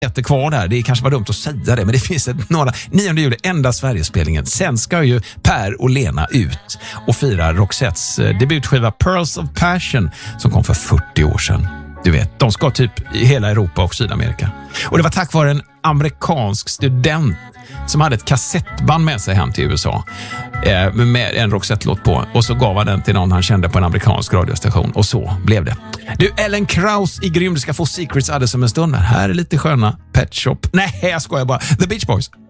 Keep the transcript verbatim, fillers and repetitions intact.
Jätte kvar där. Det kanske var dumt att säga det, men det finns ett, några nionde juli, enda Sverigespelningen. Sen ska ju Per och Lena ut och fira Roxettes debutskiva Pearls of Passion som kom för fyrtio år sedan. Du vet, de ska typ i hela Europa och Sydamerika. Och det var tack vare en amerikansk student som hade ett kassettband med sig hem till U S A eh, med en Roxette-låt på, och så gav han den till någon han kände på en amerikansk radiostation, och så blev det. Du, Ellen Krauss i Grym, du ska få Secrets hade som en stund. Här är lite sköna Pet Shop. Nej, jag skojar bara. The Beach Boys.